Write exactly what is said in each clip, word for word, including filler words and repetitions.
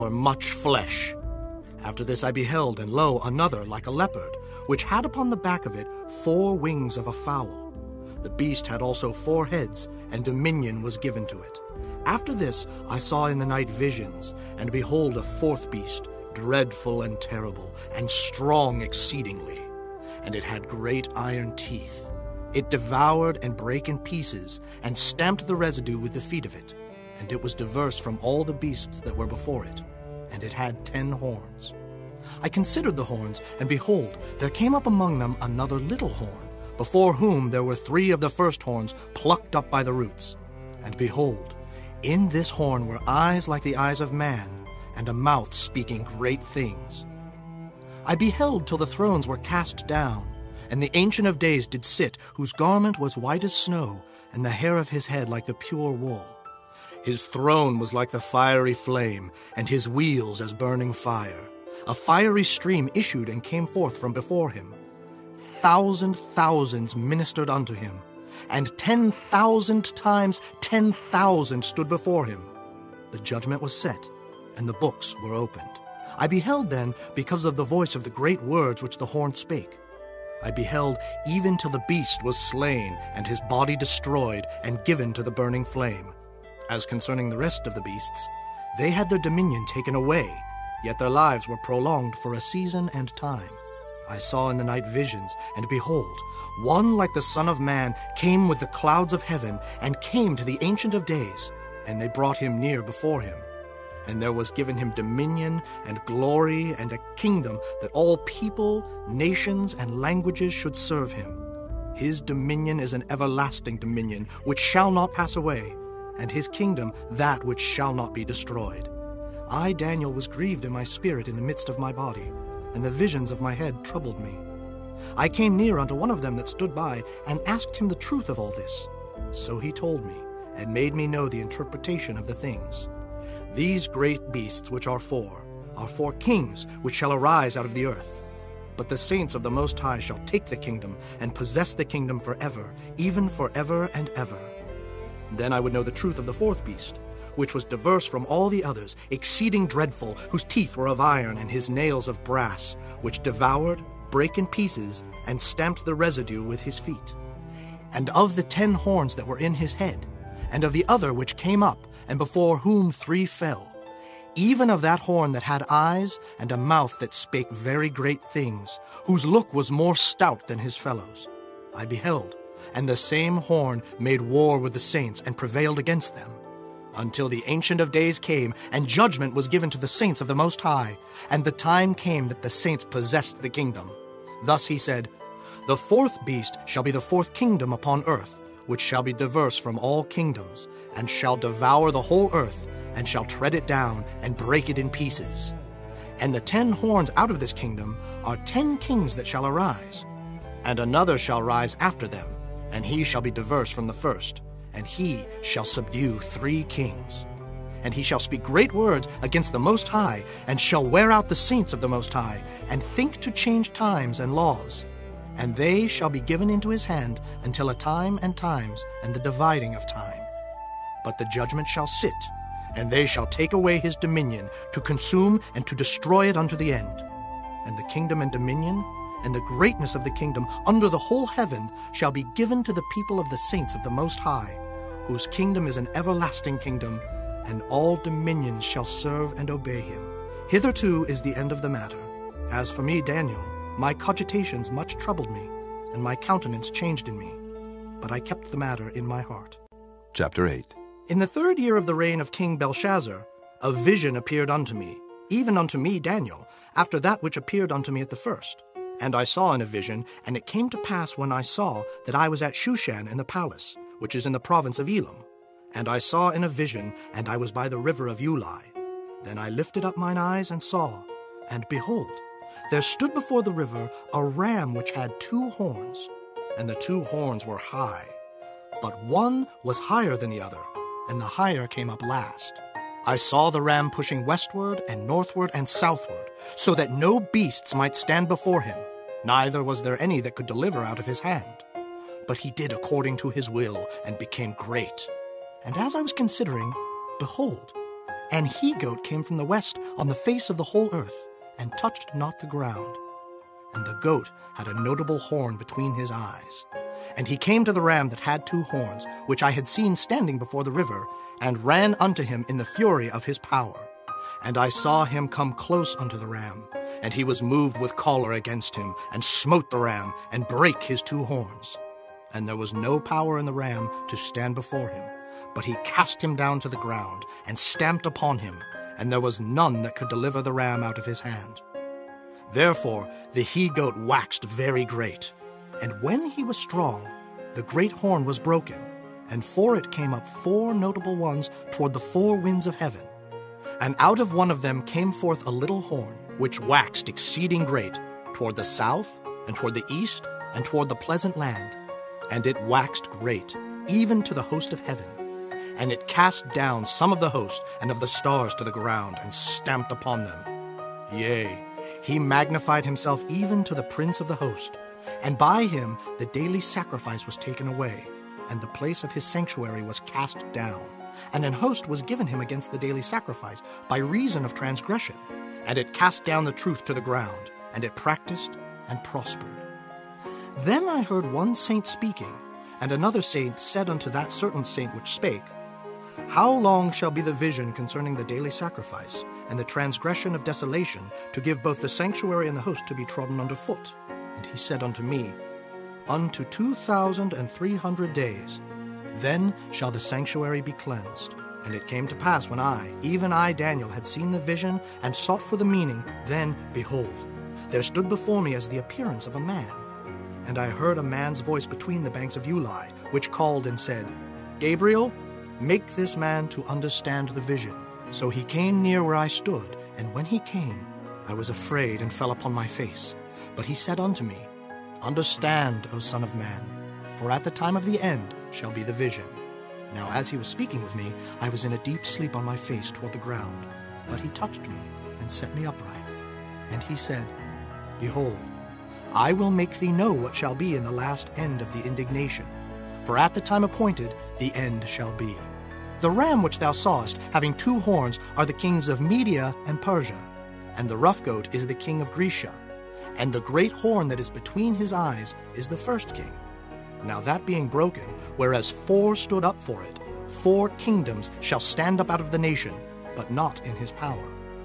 much flesh. After this I beheld, and lo, another like a leopard, which had upon the back of it four wings of a fowl. The beast had also four heads, and dominion was given to it. After this I saw in the night visions, and behold a fourth beast, dreadful and terrible, and strong exceedingly. And it had great iron teeth. It devoured and brake in pieces, and stamped the residue with the feet of it. And it was diverse from all the beasts that were before it. And it had ten horns. I considered the horns, and behold, there came up among them another little horn, before whom there were three of the first horns plucked up by the roots. And behold, in this horn were eyes like the eyes of man, and a mouth speaking great things. I beheld till the thrones were cast down, and the Ancient of Days did sit, whose garment was white as snow, and the hair of his head like the pure wool. His throne was like the fiery flame, and his wheels as burning fire. A fiery stream issued and came forth from before him. Thousand thousands ministered unto him, and ten thousand times ten thousand stood before him. The judgment was set, and the books were opened. I beheld then, because of the voice of the great words which the horn spake. I beheld even till the beast was slain, and his body destroyed, and given to the burning flame. As concerning the rest of the beasts, they had their dominion taken away, yet their lives were prolonged for a season and time. I saw in the night visions, and behold, one like the Son of Man came with the clouds of heaven, and came to the Ancient of Days, and they brought him near before him. And there was given him dominion and glory and a kingdom, that all people, nations, and languages should serve him. His dominion is an everlasting dominion, which shall not pass away, and his kingdom that which shall not be destroyed. I, Daniel, was grieved in my spirit in the midst of my body, and the visions of my head troubled me. I came near unto one of them that stood by, and asked him the truth of all this. So he told me, and made me know the interpretation of the things. These great beasts which are four, are four kings which shall arise out of the earth. But the saints of the Most High shall take the kingdom, and possess the kingdom forever, even forever and ever. Then I would know the truth of the fourth beast, which was diverse from all the others, exceeding dreadful, whose teeth were of iron, and his nails of brass, which devoured, brake in pieces, and stamped the residue with his feet. And of the ten horns that were in his head, and of the other which came up, and before whom three fell, even of that horn that had eyes, and a mouth that spake very great things, whose look was more stout than his fellows, I beheld, and the same horn made war with the saints, and prevailed against them, until the Ancient of Days came, and judgment was given to the saints of the Most High, and the time came that the saints possessed the kingdom. Thus he said, The fourth beast shall be the fourth kingdom upon earth, which shall be diverse from all kingdoms, and shall devour the whole earth, and shall tread it down, and break it in pieces. And the ten horns out of this kingdom are ten kings that shall arise, and another shall rise after them, and he shall be diverse from the first, and he shall subdue three kings. And he shall speak great words against the Most High, and shall wear out the saints of the Most High, and think to change times and laws. And they shall be given into his hand until a time and times, and the dividing of time. But the judgment shall sit, and they shall take away his dominion, to consume and to destroy it unto the end. And the kingdom and dominion, and the greatness of the kingdom under the whole heaven shall be given to the people of the saints of the Most High, whose kingdom is an everlasting kingdom, and all dominions shall serve and obey him. Hitherto is the end of the matter. As for me, Daniel, my cogitations much troubled me, and my countenance changed in me, but I kept the matter in my heart. Chapter eight. In the third year of the reign of King Belshazzar, a vision appeared unto me, even unto me, Daniel, after that which appeared unto me at the first. And I saw in a vision, and it came to pass when I saw that I was at Shushan in the palace, which is in the province of Elam. And I saw in a vision, and I was by the river of Ulai. Then I lifted up mine eyes and saw, and behold, there stood before the river a ram which had two horns, and the two horns were high. But one was higher than the other, and the higher came up last. I saw the ram pushing westward and northward and southward, so that no beasts might stand before him, neither was there any that could deliver out of his hand. But he did according to his will, and became great. And as I was considering, behold, An he-goat came from the west on the face of the whole earth, and touched not the ground. And the goat had a notable horn between his eyes. And he came to the ram that had two horns, which I had seen standing before the river, and ran unto him in the fury of his power. And I saw him come close unto the ram, and he was moved with choler against him, and smote the ram, and brake his two horns. And there was no power in the ram to stand before him, but he cast him down to the ground, and stamped upon him, and there was none that could deliver the ram out of his hand. Therefore the he-goat waxed very great, and when he was strong, the great horn was broken, and for it came up four notable ones toward the four winds of heaven. And out of one of them came forth a little horn, which waxed exceeding great, toward the south, and toward the east, and toward the pleasant land. And it waxed great, even to the host of heaven. And it cast down some of the host and of the stars to the ground, and stamped upon them. Yea, he magnified himself even to the prince of the host. And by him the daily sacrifice was taken away, and the place of his sanctuary was cast down. And an host was given him against the daily sacrifice by reason of transgression. And it cast down the truth to the ground, and it practiced and prospered. Then I heard one saint speaking, and another saint said unto that certain saint which spake, How long shall be the vision concerning the daily sacrifice, and the transgression of desolation, to give both the sanctuary and the host to be trodden under foot? And he said unto me, Unto two thousand and three hundred days. Then shall the sanctuary be cleansed. And it came to pass when I, even I, Daniel, had seen the vision, and sought for the meaning, then, behold, there stood before me as the appearance of a man. And I heard a man's voice between the banks of Uli, which called and said, Gabriel, make this man to understand the vision. So he came near where I stood, and when he came, I was afraid and fell upon my face. But he said unto me, Understand, O Son of Man, for at the time of the end shall be the vision. Now as he was speaking with me, I was in a deep sleep on my face toward the ground. But he touched me and set me upright. And he said, Behold, I will make thee know what shall be in the last end of the indignation. For at the time appointed the end shall be. The ram which thou sawest, having two horns, are the kings of Media and Persia, and the rough goat is the king of Grecia, and the great horn that is between his eyes is the first king. Now that being broken, whereas four stood up for it, four kingdoms shall stand up out of the nation, but not in his power.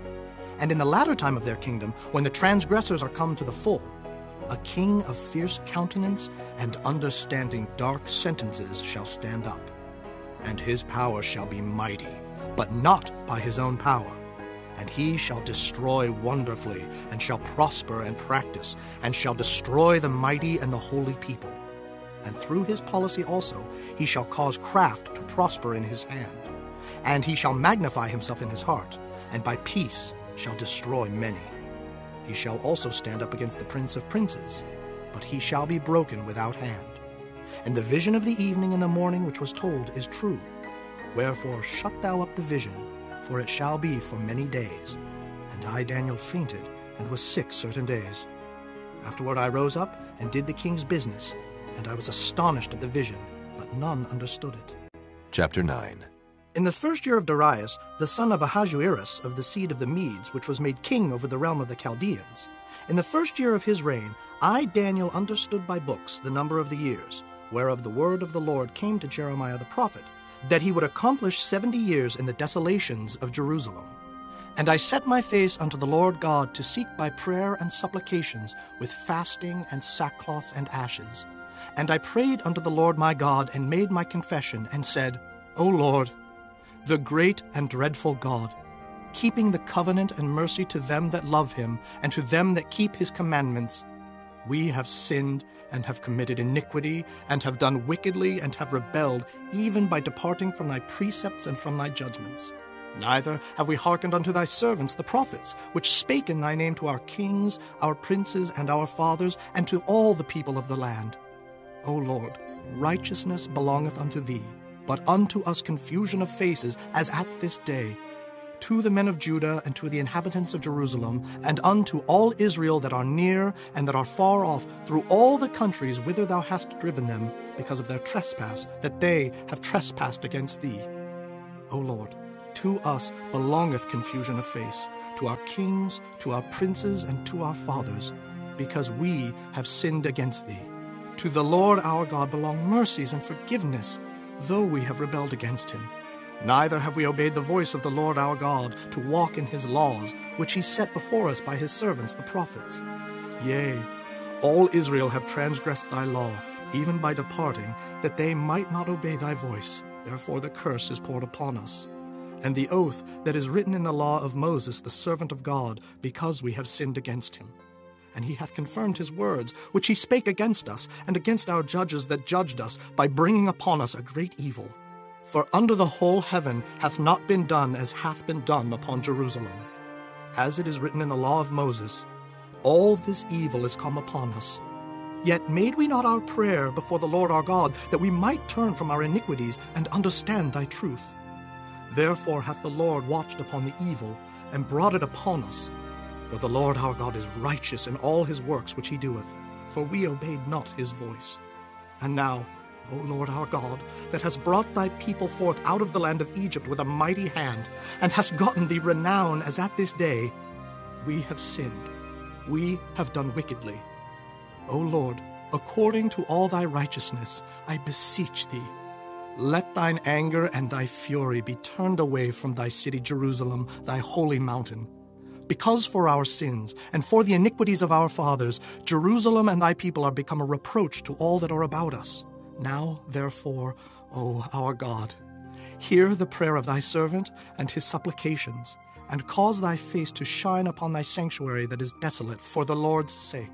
And in the latter time of their kingdom, when the transgressors are come to the full, a king of fierce countenance and understanding dark sentences shall stand up. And his power shall be mighty, but not by his own power. And he shall destroy wonderfully, and shall prosper and practice, and shall destroy the mighty and the holy people. And through his policy also he shall cause craft to prosper in his hand. And he shall magnify himself in his heart, and by peace shall destroy many. He shall also stand up against the prince of princes, but he shall be broken without hand. And the vision of the evening and the morning which was told is true. Wherefore shut thou up the vision, for it shall be for many days. And I, Daniel, fainted, and was sick certain days. Afterward I rose up, and did the king's business, and I was astonished at the vision, but none understood it. Chapter nine. In the first year of Darius, the son of Ahasuerus of the seed of the Medes, which was made king over the realm of the Chaldeans, in the first year of his reign, I, Daniel, understood by books the number of the years, whereof the word of the Lord came to Jeremiah the prophet, that he would accomplish seventy years in the desolations of Jerusalem. And I set my face unto the Lord God to seek by prayer and supplications with fasting and sackcloth and ashes. And I prayed unto the Lord my God, and made my confession, and said, O Lord, the great and dreadful God, keeping the covenant and mercy to them that love him, and to them that keep his commandments, we have sinned, and have committed iniquity, and have done wickedly, and have rebelled, even by departing from thy precepts and from thy judgments. Neither have we hearkened unto thy servants the prophets, which spake in thy name to our kings, our princes, and our fathers, and to all the people of the land. O Lord, righteousness belongeth unto thee, but unto us confusion of faces, as at this day. To the men of Judah, and to the inhabitants of Jerusalem, and unto all Israel that are near and that are far off, through all the countries whither thou hast driven them, because of their trespass, that they have trespassed against thee. O Lord, to us belongeth confusion of face, to our kings, to our princes, and to our fathers, because we have sinned against thee. To the Lord our God belong mercies and forgiveness, though we have rebelled against him. Neither have we obeyed the voice of the Lord our God to walk in his laws, which he set before us by his servants the prophets. Yea, all Israel have transgressed thy law, even by departing, that they might not obey thy voice. Therefore the curse is poured upon us. And the oath that is written in the law of Moses, the servant of God, because we have sinned against him. And he hath confirmed his words, which he spake against us, and against our judges that judged us, by bringing upon us a great evil. For under the whole heaven hath not been done as hath been done upon Jerusalem. As it is written in the law of Moses, all this evil is come upon us. Yet made we not our prayer before the Lord our God, that we might turn from our iniquities and understand thy truth. Therefore hath the Lord watched upon the evil, and brought it upon us. For the Lord our God is righteous in all his works which he doeth, for we obeyed not his voice. And now, O Lord our God, that hast brought thy people forth out of the land of Egypt with a mighty hand, and hast gotten thee renown as at this day, we have sinned, we have done wickedly. O Lord, according to all thy righteousness, I beseech thee, let thine anger and thy fury be turned away from thy city Jerusalem, thy holy mountain. Because for our sins and for the iniquities of our fathers, Jerusalem and thy people are become a reproach to all that are about us. Now, therefore, O our God, hear the prayer of thy servant and his supplications, and cause thy face to shine upon thy sanctuary that is desolate for the Lord's sake.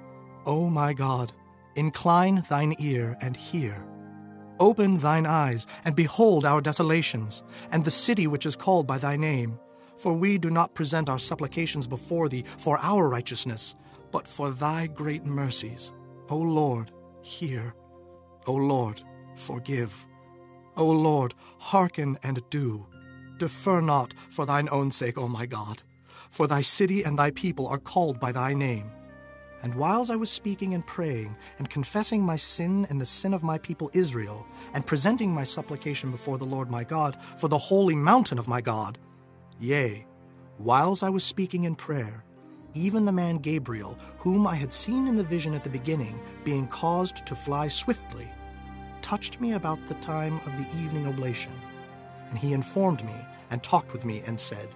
O my God, incline thine ear and hear. Open thine eyes, and behold our desolations, and the city which is called by thy name. For we do not present our supplications before thee for our righteousness, but for thy great mercies. O Lord, hear. O Lord, forgive. O Lord, hearken and do. Defer not for thine own sake, O my God. For thy city and thy people are called by thy name. And whiles I was speaking and praying, and confessing my sin and the sin of my people Israel, and presenting my supplication before the Lord my God for the holy mountain of my God, yea, whiles I was speaking in prayer, even the man Gabriel, whom I had seen in the vision at the beginning, being caused to fly swiftly, touched me about the time of the evening oblation. And he informed me, and talked with me, and said,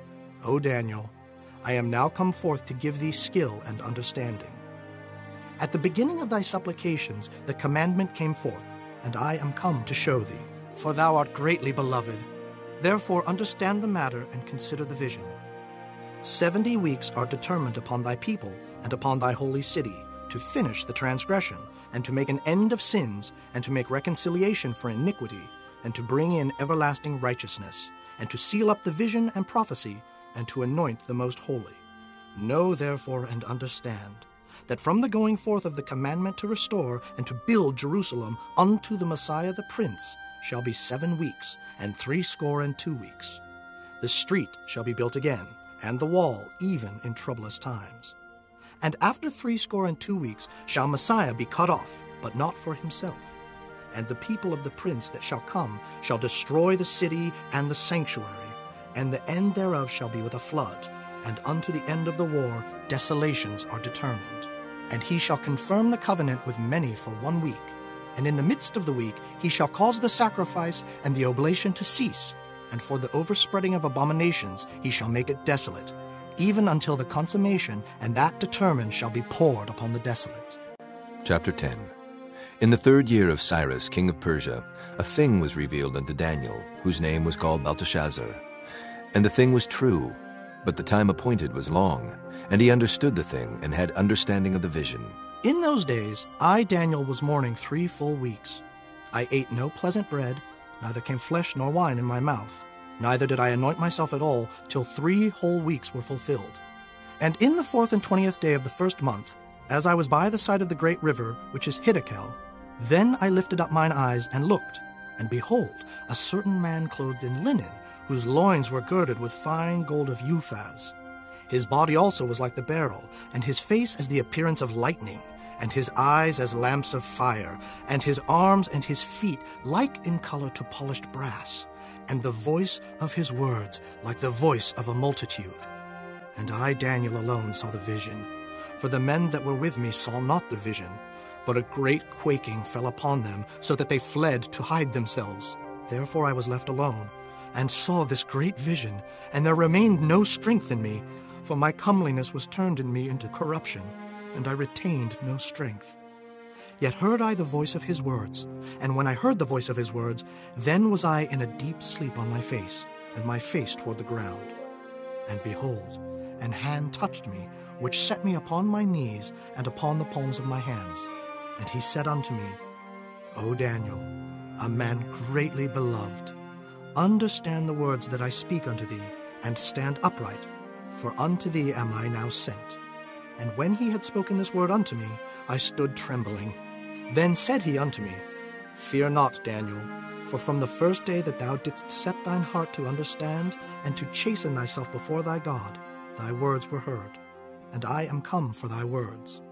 O Daniel, I am now come forth to give thee skill and understanding. At the beginning of thy supplications the commandment came forth, and I am come to show thee. For thou art greatly beloved. Therefore understand the matter and consider the vision. Seventy weeks are determined upon thy people and upon thy holy city, to finish the transgression, and to make an end of sins, and to make reconciliation for iniquity, and to bring in everlasting righteousness, and to seal up the vision and prophecy, and to anoint the most holy. Know therefore and understand, that from the going forth of the commandment to restore and to build Jerusalem unto the Messiah the Prince shall be seven weeks, and threescore and two weeks. The street shall be built again, and the wall even in troublous times. And after threescore and two weeks shall Messiah be cut off, but not for himself. And the people of the prince that shall come shall destroy the city and the sanctuary, and the end thereof shall be with a flood, and unto the end of the war desolations are determined. And he shall confirm the covenant with many for one week, and in the midst of the week he shall cause the sacrifice and the oblation to cease, and for the overspreading of abominations he shall make it desolate, even until the consummation, and that determined shall be poured upon the desolate. Chapter ten. In the third year of Cyrus, king of Persia, a thing was revealed unto Daniel, whose name was called Belteshazzar. And the thing was true, but the time appointed was long, and he understood the thing, and had understanding of the vision. In those days I, Daniel, was mourning three full weeks. I ate no pleasant bread, neither came flesh nor wine in my mouth, neither did I anoint myself at all, till three whole weeks were fulfilled. And in the fourth and twentieth day of the first month, as I was by the side of the great river, which is Hiddekel, then I lifted up mine eyes and looked, and behold, a certain man clothed in linen, whose loins were girded with fine gold of Uphaz. His body also was like the beryl, and his face as the appearance of lightning, and his eyes as lamps of fire, and his arms and his feet like in color to polished brass, and the voice of his words like the voice of a multitude. And I, Daniel, alone saw the vision, for the men that were with me saw not the vision, but a great quaking fell upon them, so that they fled to hide themselves. Therefore I was left alone, and saw this great vision, and there remained no strength in me, for my comeliness was turned in me into corruption, and I retained no strength. Yet heard I the voice of his words, and when I heard the voice of his words, then was I in a deep sleep on my face, and my face toward the ground. And behold, an hand touched me, which set me upon my knees and upon the palms of my hands. And he said unto me, O Daniel, a man greatly beloved, understand the words that I speak unto thee, and stand upright, for unto thee am I now sent. And when he had spoken this word unto me, I stood trembling. Then said he unto me, Fear not, Daniel, for from the first day that thou didst set thine heart to understand and to chasten thyself before thy God, thy words were heard, and I am come for thy words.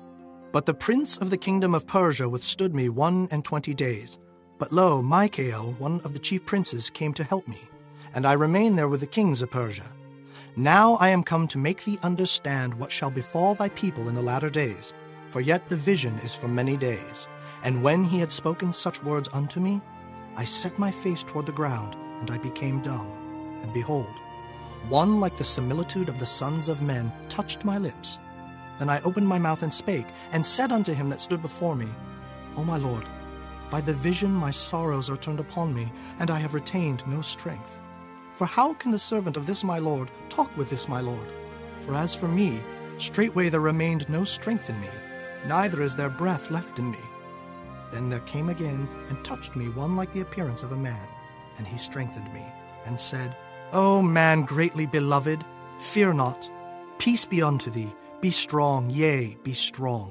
But the prince of the kingdom of Persia withstood me one and twenty days. But lo, Michael, one of the chief princes, came to help me, and I remained there with the kings of Persia. Now I am come to make thee understand what shall befall thy people in the latter days, for yet the vision is for many days. And when he had spoken such words unto me, I set my face toward the ground, and I became dumb. And behold, one like the similitude of the sons of men touched my lips. Then I opened my mouth and spake, and said unto him that stood before me, O my Lord, by the vision my sorrows are turned upon me, and I have retained no strength. For how can the servant of this my Lord talk with this my Lord? For as for me, straightway there remained no strength in me, neither is there breath left in me. Then there came again and touched me one like the appearance of a man, and he strengthened me, and said, O man greatly beloved, fear not. Peace be unto thee, be strong, yea, be strong.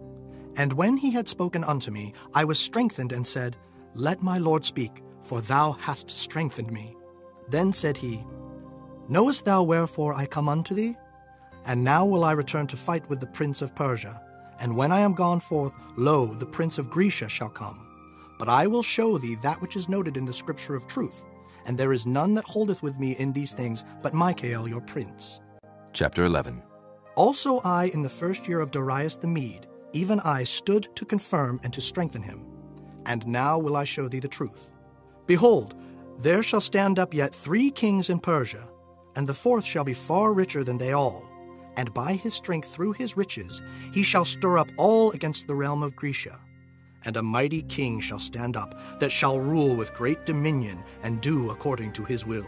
And when he had spoken unto me, I was strengthened, and said, Let my Lord speak, for thou hast strengthened me. Then said he, Knowest thou wherefore I come unto thee? And now will I return to fight with the prince of Persia. And when I am gone forth, lo, the prince of Grecia shall come. But I will show thee that which is noted in the scripture of truth, and there is none that holdeth with me in these things but Michael your prince. Chapter eleven. Also I, in the first year of Darius the Mede, even I stood to confirm and to strengthen him. And now will I show thee the truth. Behold, there shall stand up yet three kings in Persia, and the fourth shall be far richer than they all. And by his strength through his riches he shall stir up all against the realm of Grecia. And a mighty king shall stand up, that shall rule with great dominion, and do according to his will.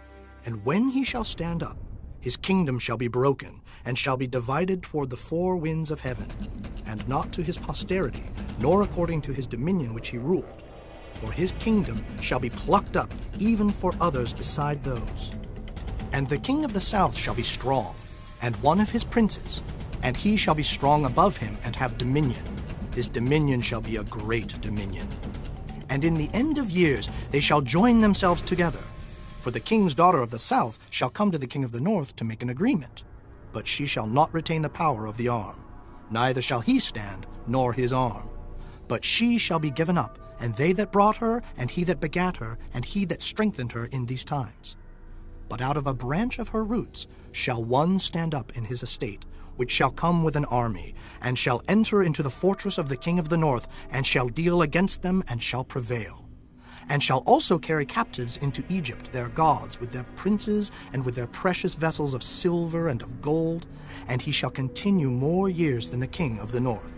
And when he shall stand up, his kingdom shall be broken, and shall be divided toward the four winds of heaven, and not to his posterity, nor according to his dominion which he ruled. For his kingdom shall be plucked up, even for others beside those. And the king of the south shall be strong, and one of his princes, and he shall be strong above him, and have dominion. His dominion shall be a great dominion. And in the end of years they shall join themselves together. For the king's daughter of the south shall come to the king of the north to make an agreement. But she shall not retain the power of the arm, neither shall he stand, nor his arm. But she shall be given up, and they that brought her, and he that begat her, and he that strengthened her in these times. But out of a branch of her roots shall one stand up in his estate, which shall come with an army, and shall enter into the fortress of the king of the north, and shall deal against them, and shall prevail. And shall also carry captives into Egypt their gods, with their princes, and with their precious vessels of silver and of gold, and he shall continue more years than the king of the north.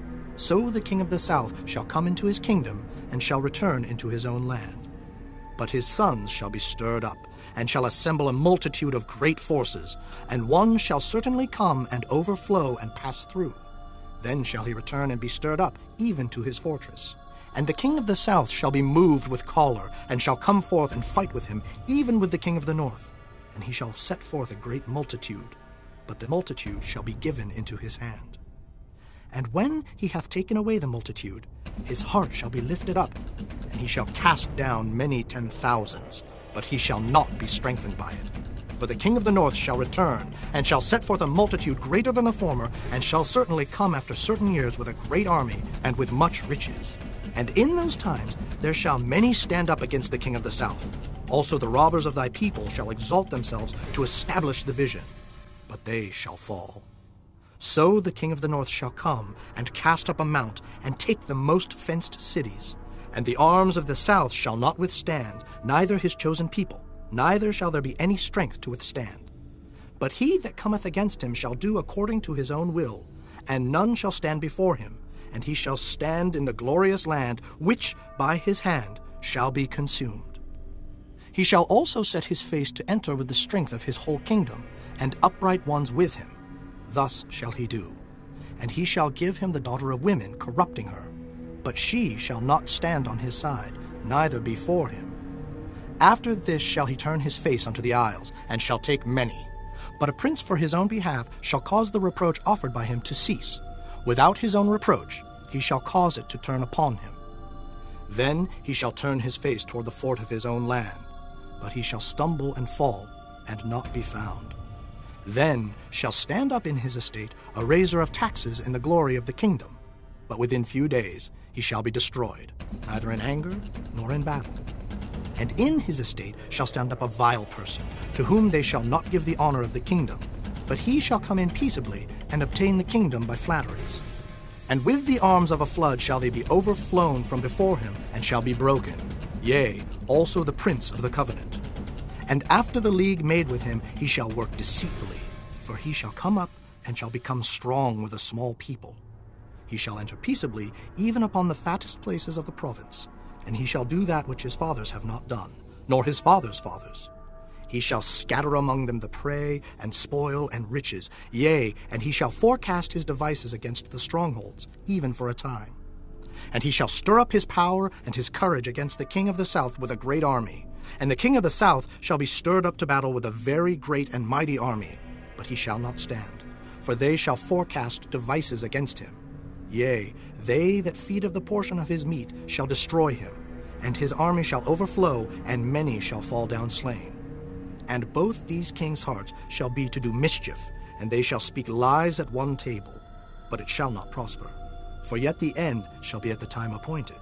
So the king of the south shall come into his kingdom, and shall return into his own land. But his sons shall be stirred up, and shall assemble a multitude of great forces, and one shall certainly come and overflow and pass through. Then shall he return and be stirred up, even to his fortress. And the king of the south shall be moved with choler, and shall come forth and fight with him, even with the king of the north. And he shall set forth a great multitude, but the multitude shall be given into his hand. And when he hath taken away the multitude, his heart shall be lifted up, and he shall cast down many ten thousands, but he shall not be strengthened by it. For the king of the north shall return, and shall set forth a multitude greater than the former, and shall certainly come after certain years with a great army, and with much riches. And in those times there shall many stand up against the king of the south, Also the robbers of thy people shall exalt themselves to establish the vision, but they shall fall. So the king of the north shall come, and cast up a mount, and take the most fenced cities. And the arms of the south shall not withstand, neither his chosen people, neither shall there be any strength to withstand. But he that cometh against him shall do according to his own will, and none shall stand before him, and he shall stand in the glorious land, which by his hand shall be consumed. He shall also set his face to enter with the strength of his whole kingdom, and upright ones with him. Thus shall he do. And he shall give him the daughter of women, corrupting her. But she shall not stand on his side, neither before him. After this shall he turn his face unto the isles, and shall take many. But a prince for his own behalf shall cause the reproach offered by him to cease. Without his own reproach he shall cause it to turn upon him. Then he shall turn his face toward the fort of his own land, but he shall stumble and fall, and not be found. Then shall stand up in his estate a raiser of taxes in the glory of the kingdom, but within few days he shall be destroyed, neither in anger nor in battle. And in his estate shall stand up a vile person, to whom they shall not give the honor of the kingdom, but he shall come in peaceably, and obtain the kingdom by flatteries. And with the arms of a flood shall they be overflown from before him, and shall be broken, yea, also the prince of the covenant. And after the league made with him, he shall work deceitfully, for he shall come up, and shall become strong with a small people. He shall enter peaceably, even upon the fattest places of the province, and he shall do that which his fathers have not done, nor his fathers' fathers. He shall scatter among them the prey, and spoil, and riches, yea, and he shall forecast his devices against the strongholds, even for a time. And he shall stir up his power and his courage against the king of the south with a great army. And the king of the south shall be stirred up to battle with a very great and mighty army, but he shall not stand, for they shall forecast devices against him. Yea, they that feed of the portion of his meat shall destroy him, and his army shall overflow, and many shall fall down slain. And both these kings' hearts shall be to do mischief, and they shall speak lies at one table, but it shall not prosper, for yet the end shall be at the time appointed.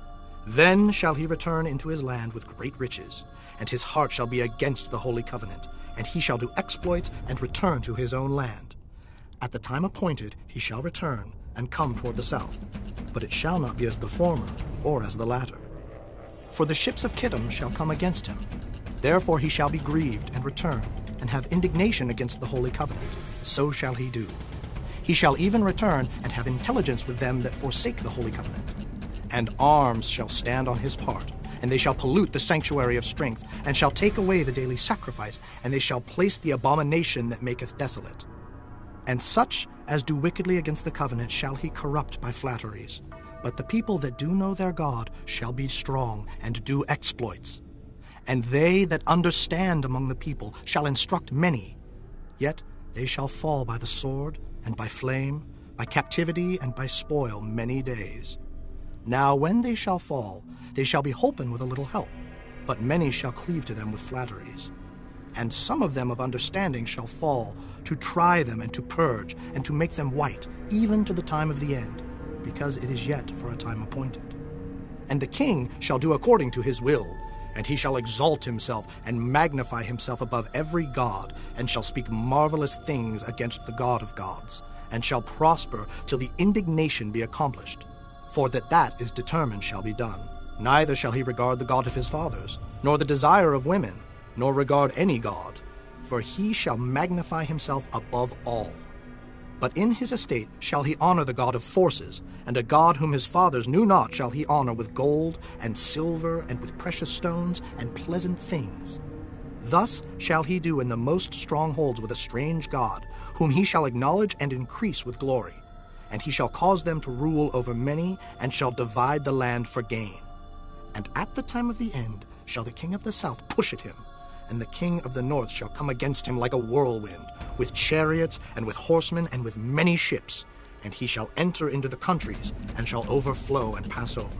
Then shall he return into his land with great riches, and his heart shall be against the holy covenant, and he shall do exploits and return to his own land. At the time appointed he shall return, and come toward the south, but it shall not be as the former, or as the latter. For the ships of Kittim shall come against him. Therefore he shall be grieved, and return, and have indignation against the holy covenant. So shall he do. He shall even return, and have intelligence with them that forsake the holy covenant. And arms shall stand on his part, and they shall pollute the sanctuary of strength, and shall take away the daily sacrifice, and they shall place the abomination that maketh desolate. And such as do wickedly against the covenant shall he corrupt by flatteries. But the people that do know their God shall be strong, and do exploits. And they that understand among the people shall instruct many. Yet they shall fall by the sword, and by flame, by captivity, and by spoil many days. Now when they shall fall, they shall be holpen with a little help, but many shall cleave to them with flatteries. And some of them of understanding shall fall, to try them and to purge, and to make them white, even to the time of the end, because it is yet for a time appointed. And the king shall do according to his will, and he shall exalt himself and magnify himself above every god, and shall speak marvelous things against the God of gods, and shall prosper till the indignation be accomplished. For that that is determined shall be done. Neither shall he regard the God of his fathers, nor the desire of women, nor regard any god, for he shall magnify himself above all. But in his estate shall he honor the God of forces, and a God whom his fathers knew not shall he honor with gold and silver and with precious stones and pleasant things. Thus shall he do in the most strongholds with a strange God, whom he shall acknowledge and increase with glory. And he shall cause them to rule over many, and shall divide the land for gain. And at the time of the end shall the king of the south push at him, and the king of the north shall come against him like a whirlwind, with chariots, and with horsemen, and with many ships. And he shall enter into the countries, and shall overflow and pass over.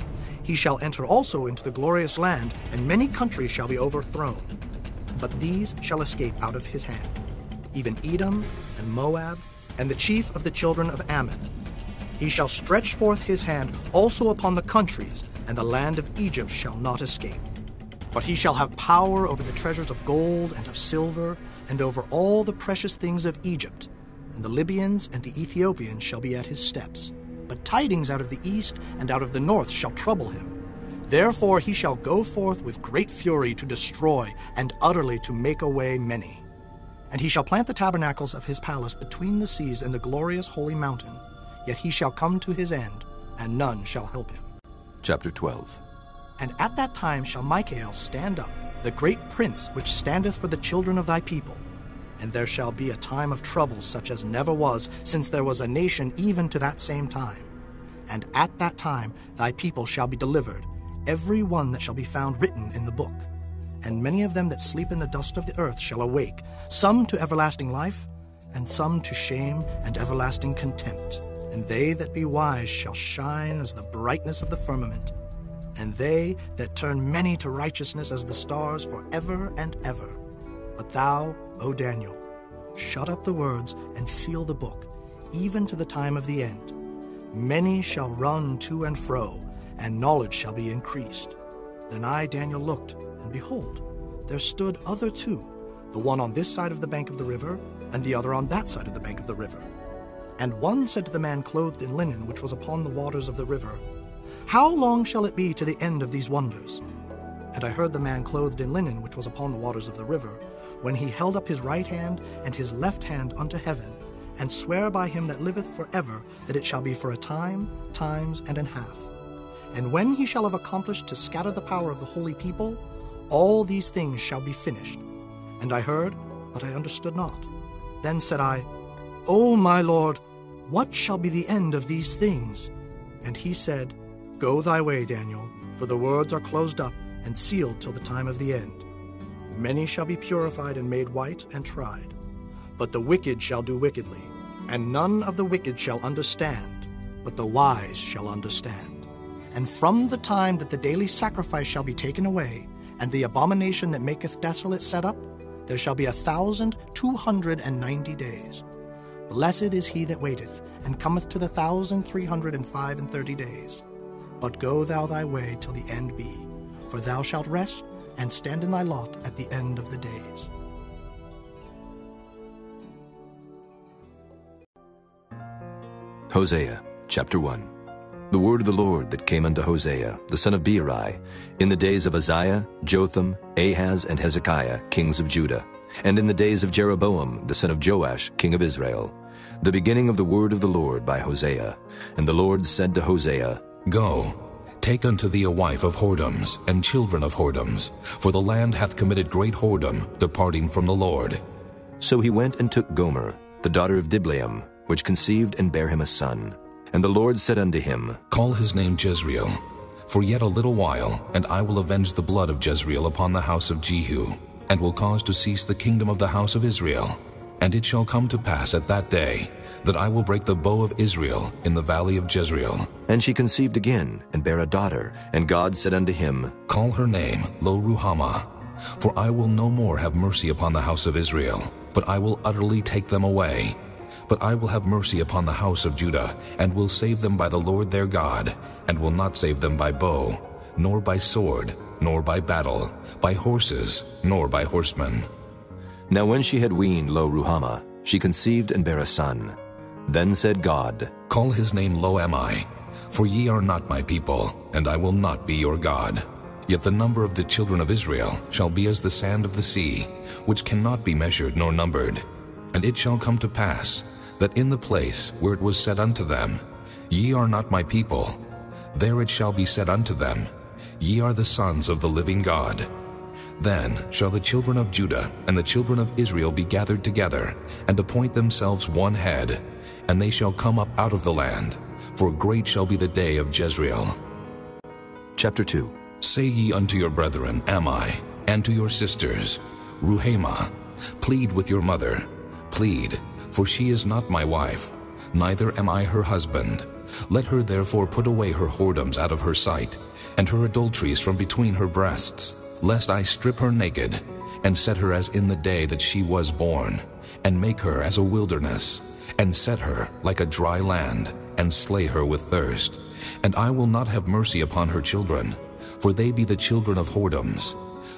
He shall enter also into the glorious land, and many countries shall be overthrown. But these shall escape out of his hand, even Edom and Moab, and the chief of the children of Ammon. He shall stretch forth his hand also upon the countries, and the land of Egypt shall not escape. But he shall have power over the treasures of gold and of silver, and over all the precious things of Egypt. And the Libyans and the Ethiopians shall be at his steps. But tidings out of the east and out of the north shall trouble him. Therefore he shall go forth with great fury to destroy, and utterly to make away many. And he shall plant the tabernacles of his palace between the seas and the glorious holy mountain. Yet he shall come to his end, and none shall help him. Chapter twelve. And at that time shall Michael stand up, the great prince which standeth for the children of thy people. And there shall be a time of trouble such as never was, since there was a nation even to that same time. And at that time thy people shall be delivered, every one that shall be found written in the book. And many of them that sleep in the dust of the earth shall awake, some to everlasting life, and some to shame and everlasting contempt. And they that be wise shall shine as the brightness of the firmament, and they that turn many to righteousness as the stars forever and ever. But thou, O Daniel, shut up the words and seal the book, even to the time of the end. Many shall run to and fro, and knowledge shall be increased. Then I, Daniel, looked, and behold, there stood other two, the one on this side of the bank of the river, and the other on that side of the bank of the river. And one said to the man clothed in linen, which was upon the waters of the river, How long shall it be to the end of these wonders? And I heard the man clothed in linen, which was upon the waters of the river, when he held up his right hand and his left hand unto heaven, and swear by him that liveth forever, that it shall be for a time, times, and an half. And when he shall have accomplished to scatter the power of the holy people, all these things shall be finished. And I heard, but I understood not. Then said I, O my Lord, what shall be the end of these things? And he said, Go thy way, Daniel, for the words are closed up and sealed till the time of the end. Many shall be purified and made white and tried. But the wicked shall do wickedly, and none of the wicked shall understand, but the wise shall understand. And from the time that the daily sacrifice shall be taken away, and the abomination that maketh desolate set up, there shall be a thousand two hundred and ninety days. Blessed is he that waiteth, and cometh to the thousand three hundred and five and thirty days. But go thou thy way till the end be, for thou shalt rest, and stand in thy lot at the end of the days. Hosea, chapter one. The word of the Lord that came unto Hosea, the son of Beeri, in the days of Uzziah, Jotham, Ahaz, and Hezekiah, kings of Judah, and in the days of Jeroboam, the son of Joash, king of Israel, the beginning of the word of the Lord by Hosea. And the Lord said to Hosea, Go, take unto thee a wife of whoredoms, and children of whoredoms, for the land hath committed great whoredom, departing from the Lord. So he went and took Gomer, the daughter of Diblaim, which conceived and bare him a son. And the Lord said unto him, Call his name Jezreel, for yet a little while, and I will avenge the blood of Jezreel upon the house of Jehu, and will cause to cease the kingdom of the house of Israel. And it shall come to pass at that day, that I will break the bow of Israel in the valley of Jezreel. And she conceived again, and bare a daughter. And God said unto him, Call her name Lo-ruhamah, for I will no more have mercy upon the house of Israel, but I will utterly take them away. But I will have mercy upon the house of Judah, and will save them by the Lord their God, and will not save them by bow, nor by sword, nor by battle, by horses, nor by horsemen. Now when she had weaned Lo-ruhamah, she conceived and bare a son. Then said God, Call his name Lo-ammi, for ye are not my people, and I will not be your God. Yet the number of the children of Israel shall be as the sand of the sea, which cannot be measured nor numbered. And it shall come to pass, that in the place where it was said unto them, Ye are not my people, there it shall be said unto them, Ye are the sons of the living God. Then shall the children of Judah and the children of Israel be gathered together, and appoint themselves one head, and they shall come up out of the land, for great shall be the day of Jezreel. Chapter two. Say ye unto your brethren, Ammi, and to your sisters, Ruhamah, plead with your mother, plead, for she is not my wife, neither am I her husband. Let her therefore put away her whoredoms out of her sight, and her adulteries from between her breasts, lest I strip her naked, and set her as in the day that she was born, and make her as a wilderness, and set her like a dry land, and slay her with thirst. And I will not have mercy upon her children, for they be the children of whoredoms.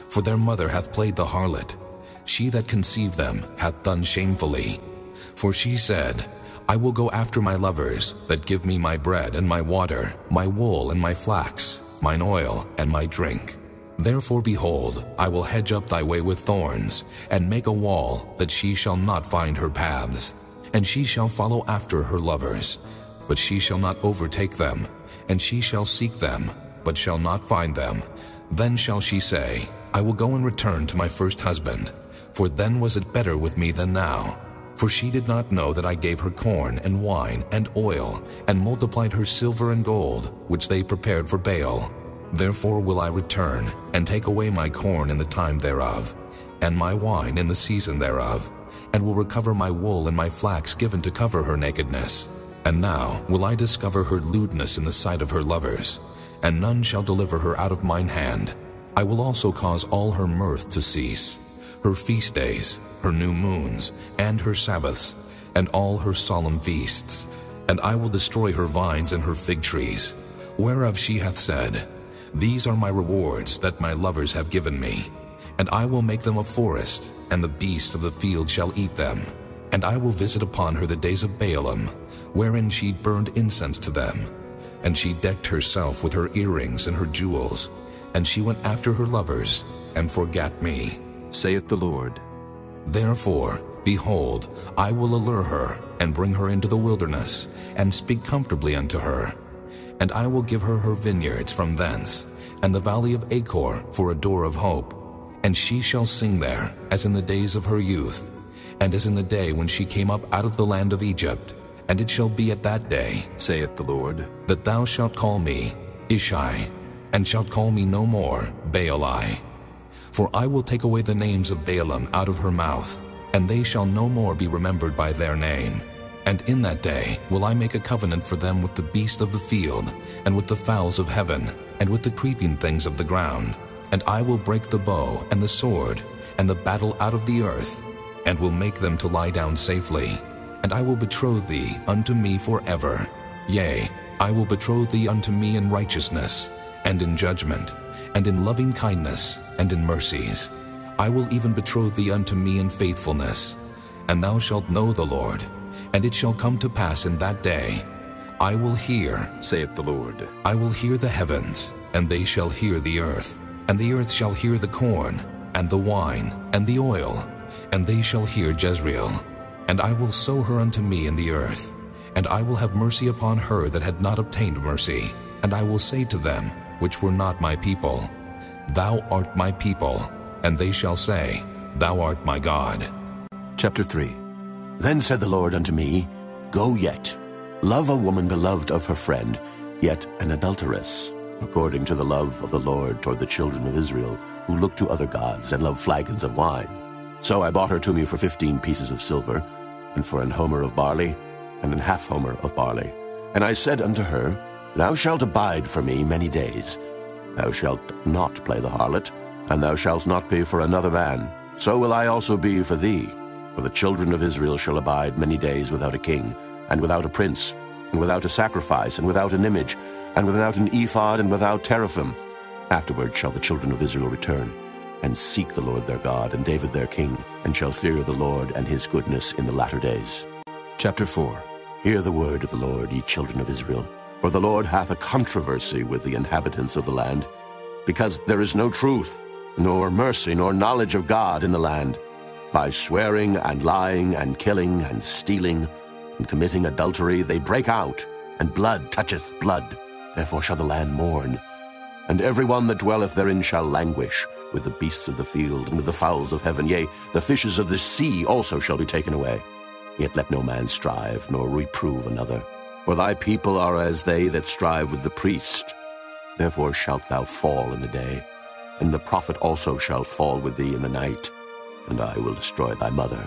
For their mother hath played the harlot. She that conceived them hath done shamefully. For she said, I will go after my lovers, that give me my bread and my water, my wool and my flax, mine oil and my drink. Therefore, behold, I will hedge up thy way with thorns, and make a wall, that she shall not find her paths. And she shall follow after her lovers, but she shall not overtake them. And she shall seek them, but shall not find them. Then shall she say, I will go and return to my first husband, for then was it better with me than now. For she did not know that I gave her corn and wine and oil, and multiplied her silver and gold, which they prepared for Baal. Therefore will I return, and take away my corn in the time thereof, and my wine in the season thereof, and will recover my wool and my flax given to cover her nakedness. And now will I discover her lewdness in the sight of her lovers, and none shall deliver her out of mine hand. I will also cause all her mirth to cease, her feast days, her new moons, and her Sabbaths, and all her solemn feasts. And I will destroy her vines and her fig trees, whereof she hath said, These are my rewards that my lovers have given me. And I will make them a forest, and the beasts of the field shall eat them. And I will visit upon her the days of Baalim, wherein she burned incense to them. And she decked herself with her earrings and her jewels, and she went after her lovers, and forgat me, saith the Lord. Therefore, behold, I will allure her, and bring her into the wilderness, and speak comfortably unto her. And I will give her her vineyards from thence, and the valley of Achor for a door of hope. And she shall sing there, as in the days of her youth, and as in the day when she came up out of the land of Egypt. And it shall be at that day, saith the Lord, that thou shalt call me Ishai, and shalt call me no more Baali. For I will take away the names of Baalim out of her mouth, and they shall no more be remembered by their name. And in that day will I make a covenant for them with the beast of the field, and with the fowls of heaven, and with the creeping things of the ground. And I will break the bow and the sword, and the battle out of the earth, and will make them to lie down safely. And I will betroth thee unto me forever. Yea, I will betroth thee unto me in righteousness, and in judgment, and in loving kindness, and in mercies. I will even betroth thee unto me in faithfulness. And thou shalt know the Lord. And it shall come to pass in that day, I will hear, saith the Lord. I will hear the heavens, and they shall hear the earth. And the earth shall hear the corn, and the wine, and the oil, and they shall hear Jezreel. And I will sow her unto me in the earth, and I will have mercy upon her that had not obtained mercy. And I will say to them, which were not my people, Thou art my people. And they shall say, Thou art my God. Chapter three. Then said the Lord unto me, Go yet, love a woman beloved of her friend, yet an adulteress, according to the love of the Lord toward the children of Israel, who look to other gods and love flagons of wine. So I bought her to me for fifteen pieces of silver, and for an homer of barley, and an half homer of barley. And I said unto her, Thou shalt abide for me many days. Thou shalt not play the harlot, and thou shalt not be for another man. So will I also be for thee. For the children of Israel shall abide many days without a king, and without a prince, and without a sacrifice, and without an image, and without an ephod, and without teraphim. Afterward shall the children of Israel return, and seek the Lord their God, and David their king, and shall fear the Lord and his goodness in the latter days. Chapter four. Hear the word of the Lord, ye children of Israel. For the Lord hath a controversy with the inhabitants of the land, because there is no truth, nor mercy, nor knowledge of God in the land. By swearing and lying and killing and stealing and committing adultery they break out, and blood toucheth blood. Therefore shall the land mourn, and every one that dwelleth therein shall languish, with the beasts of the field and with the fowls of heaven. Yea, the fishes of the sea also shall be taken away. Yet let no man strive, nor reprove another. For thy people are as they that strive with the priest. Therefore shalt thou fall in the day, and the prophet also shall fall with thee in the night, and I will destroy thy mother.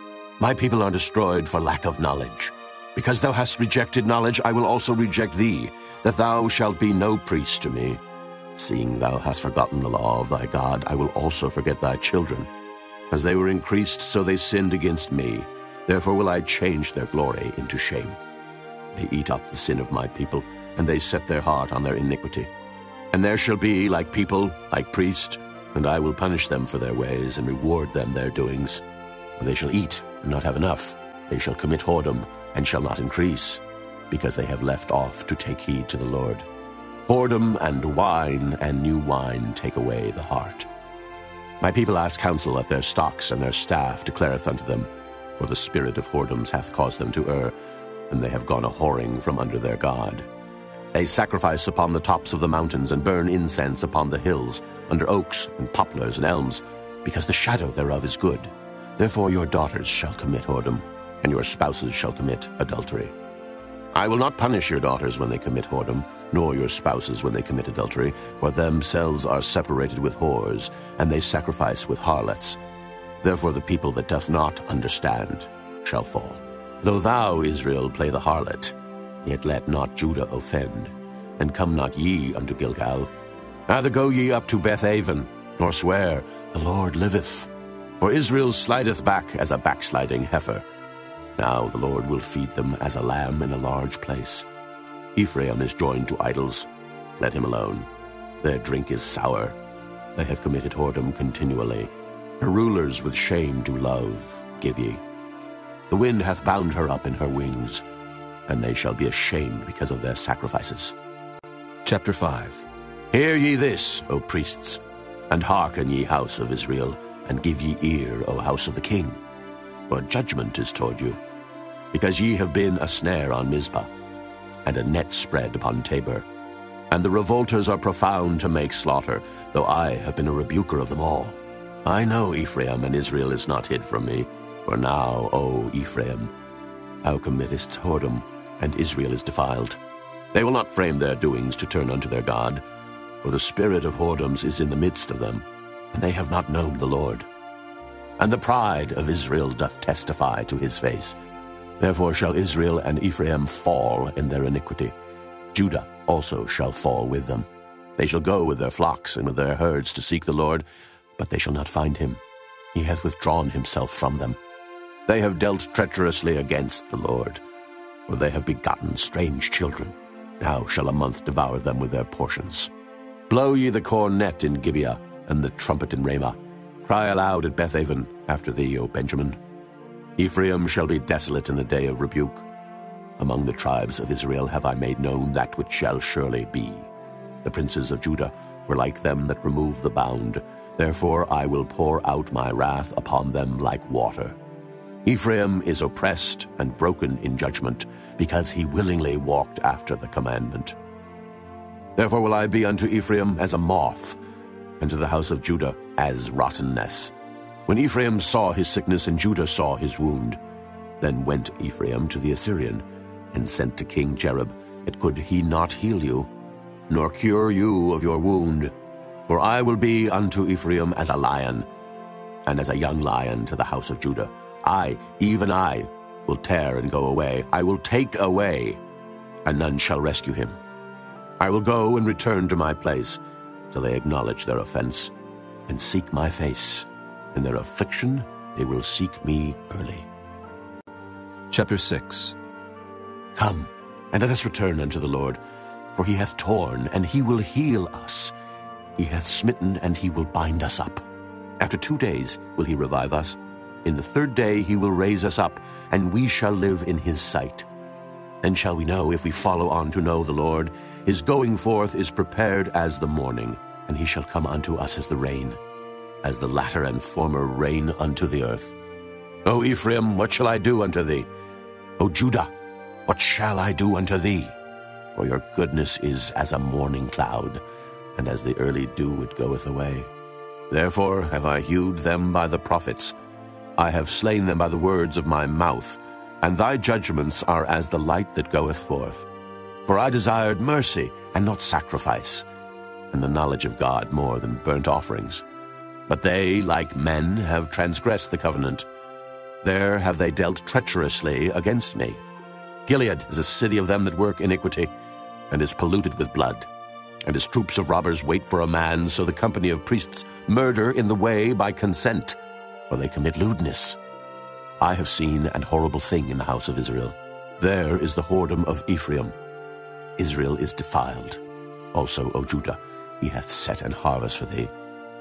My people are destroyed for lack of knowledge. Because thou hast rejected knowledge, I will also reject thee, that thou shalt be no priest to me. Seeing thou hast forgotten the law of thy God, I will also forget thy children. As they were increased, so they sinned against me. Therefore will I change their glory into shame. They eat up the sin of my people, and they set their heart on their iniquity. And there shall be, like people, like priest, And I will punish them for their ways, and reward them their doings. For they shall eat, and not have enough. They shall commit whoredom, and shall not increase, because they have left off to take heed to the Lord. Whoredom and wine and new wine take away the heart. My people ask counsel of their stocks, and their staff declareth unto them, for the spirit of whoredoms hath caused them to err, and they have gone a-whoring from under their God. They sacrifice upon the tops of the mountains, and burn incense upon the hills, under oaks and poplars and elms, because the shadow thereof is good. Therefore your daughters shall commit whoredom, and your spouses shall commit adultery. I will not punish your daughters when they commit whoredom, nor your spouses when they commit adultery, for themselves are separated with whores, and they sacrifice with harlots. Therefore the people that doth not understand shall fall. Though thou, Israel, play the harlot, yet let not Judah offend, and come not ye unto Gilgal. Neither go ye up to Bethaven, nor swear, the Lord liveth. For Israel slideth back as a backsliding heifer. Now the Lord will feed them as a lamb in a large place. Ephraim is joined to idols. Let him alone. Their drink is sour. They have committed whoredom continually. Her rulers with shame do love, give ye. The wind hath bound her up in her wings, and they shall be ashamed because of their sacrifices. Chapter five. Hear ye this, O priests, and hearken, ye house of Israel, and give ye ear, O house of the king. For judgment is toward you, because ye have been a snare on Mizpah, and a net spread upon Tabor. And the revolters are profound to make slaughter, though I have been a rebuker of them all. I know Ephraim, and Israel is not hid from me. For now, O Ephraim, thou committest whoredom, and Israel is defiled. They will not frame their doings to turn unto their God, for the spirit of whoredoms is in the midst of them, and they have not known the Lord. And the pride of Israel doth testify to his face. Therefore shall Israel and Ephraim fall in their iniquity. Judah also shall fall with them. They shall go with their flocks and with their herds to seek the Lord, but they shall not find him. He hath withdrawn himself from them. They have dealt treacherously against the Lord, for they have begotten strange children. Now shall a month devour them with their portions. Blow ye the cornet in Gibeah, and the trumpet in Ramah. Cry aloud at Bethaven after thee, O Benjamin. Ephraim shall be desolate in the day of rebuke. Among the tribes of Israel have I made known that which shall surely be. The princes of Judah were like them that remove the bound. Therefore I will pour out my wrath upon them like water. Ephraim is oppressed and broken in judgment, because he willingly walked after the commandment. Therefore will I be unto Ephraim as a moth, and to the house of Judah as rottenness. When Ephraim saw his sickness, and Judah saw his wound, then went Ephraim to the Assyrian, and sent to King Jareb, yet could he not heal you, nor cure you of your wound. For I will be unto Ephraim as a lion, and as a young lion to the house of Judah. I, even I, will tear and go away. I will take away, and none shall rescue him. I will go and return to my place, till they acknowledge their offense, and seek my face. In their affliction they will seek me early. Chapter six. Come, and let us return unto the Lord, for he hath torn, and he will heal us. He hath smitten, and he will bind us up. After two days will he revive us. In the third day he will raise us up, and we shall live in his sight. Then shall we know, if we follow on to know the Lord. His going forth is prepared as the morning, and he shall come unto us as the rain, as the latter and former rain unto the earth. O Ephraim, what shall I do unto thee? O Judah, what shall I do unto thee? For your goodness is as a morning cloud, and as the early dew it goeth away. Therefore have I hewed them by the prophets. I have slain them by the words of my mouth, and thy judgments are as the light that goeth forth. For I desired mercy, and not sacrifice, and the knowledge of God more than burnt offerings. But they, like men, have transgressed the covenant. There have they dealt treacherously against me. Gilead is a city of them that work iniquity, and is polluted with blood. And his troops of robbers wait for a man, so the company of priests murder in the way by consent, for they commit lewdness. I have seen an horrible thing in the house of Israel. There is the whoredom of Ephraim. Israel is defiled. Also, O Judah, he hath set an harvest for thee.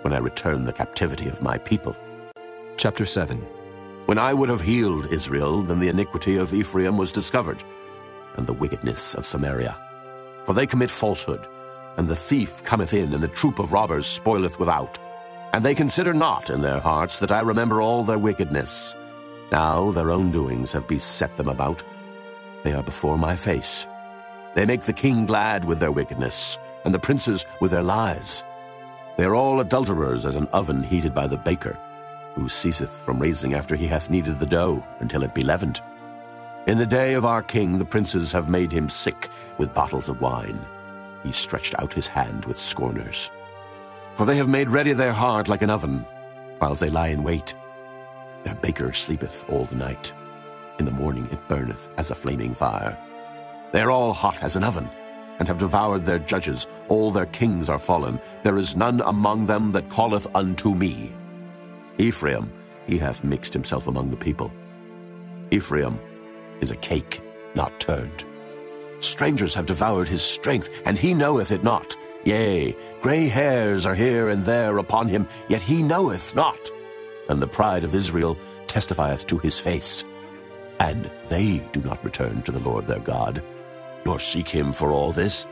when I return the captivity of my people. Chapter seven. When I would have healed Israel, then the iniquity of Ephraim was discovered, and the wickedness of Samaria. For they commit falsehood, and the thief cometh in, and the troop of robbers spoileth without. And they consider not in their hearts that I remember all their wickedness. Now their own doings have beset them about. They are before my face. They make the king glad with their wickedness, and the princes with their lies. They are all adulterers as an oven heated by the baker, who ceaseth from raising after he hath kneaded the dough, until it be leavened. In the day of our king the princes have made him sick with bottles of wine. He stretched out his hand with scorners. For they have made ready their heart like an oven, whiles they lie in wait. Their baker sleepeth all the night. In the morning it burneth as a flaming fire. They are all hot as an oven, and have devoured their judges. All their kings are fallen. There is none among them that calleth unto me. Ephraim, he hath mixed himself among the people. Ephraim is a cake not turned. Strangers have devoured his strength, and he knoweth it not. Yea, grey hairs are here and there upon him, yet he knoweth not. And the pride of Israel testifieth to his face. And they do not return to the Lord their God, nor seek him for all this.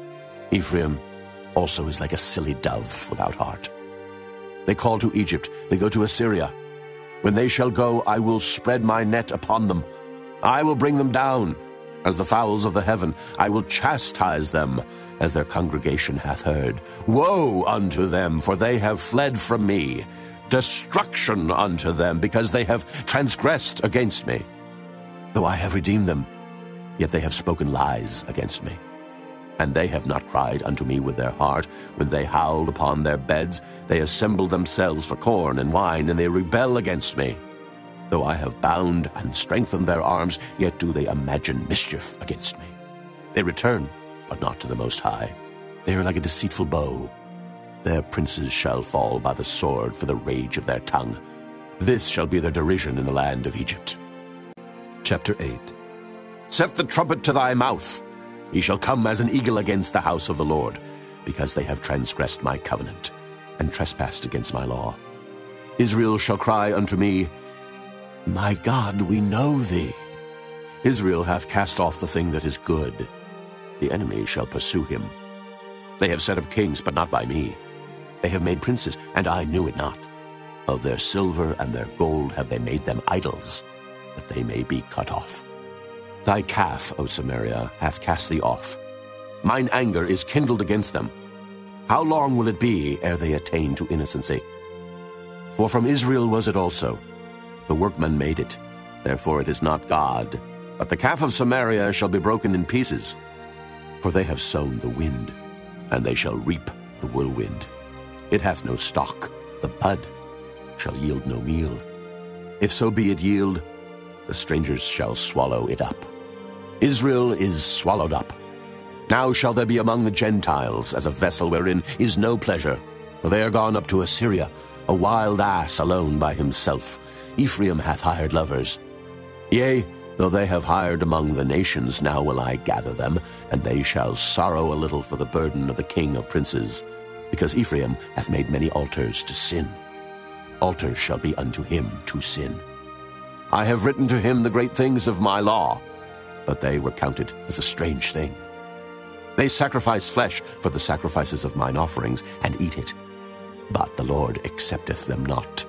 Ephraim also is like a silly dove without heart. They call to Egypt, they go to Assyria. When they shall go, I will spread my net upon them. I will bring them down as the fowls of the heaven. I will chastise them as their congregation hath heard. Woe unto them, for they have fled from me. Destruction unto them, because they have transgressed against me. Though I have redeemed them, yet they have spoken lies against me. And they have not cried unto me with their heart. When they howled upon their beds, they assembled themselves for corn and wine, and they rebel against me. Though I have bound and strengthened their arms, yet do they imagine mischief against me. They return, but not to the Most High. They are like a deceitful bow. Their princes shall fall by the sword for the rage of their tongue. This shall be their derision in the land of Egypt. Chapter eight. Set the trumpet to thy mouth. He shall come as an eagle against the house of the Lord, because they have transgressed my covenant, and trespassed against my law. Israel shall cry unto me, My God, we know thee. Israel hath cast off the thing that is good. The enemy shall pursue him. They have set up kings, but not by me. They have made princes, and I knew it not. Of their silver and their gold have they made them idols, that they may be cut off. Thy calf, O Samaria, hath cast thee off. Mine anger is kindled against them. How long will it be ere they attain to innocency? For from Israel was it also. The workman made it, therefore it is not God. But the calf of Samaria shall be broken in pieces. For they have sown the wind, and they shall reap the whirlwind. It hath no stalk, the bud shall yield no meal. If so be it yield, the strangers shall swallow it up. Israel is swallowed up. Now shall there be among the Gentiles as a vessel wherein is no pleasure, for they are gone up to Assyria, a wild ass alone by himself. Ephraim hath hired lovers. Yea, though they have hired among the nations, now will I gather them, and they shall sorrow a little for the burden of the king of princes, because Ephraim hath made many altars to sin. Altars shall be unto him to sin. I have written to him the great things of my law, but they were counted as a strange thing. They sacrifice flesh for the sacrifices of mine offerings, and eat it, but the Lord accepteth them not.